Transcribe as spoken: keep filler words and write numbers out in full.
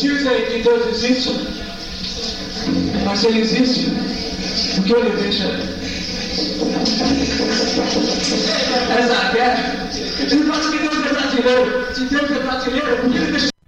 Dizem que Deus existe, mas se Ele existe, por que Ele deixa essa guerra? Ele fala que Deus é brasileiro. Se Deus é brasileiro, por que Ele deixa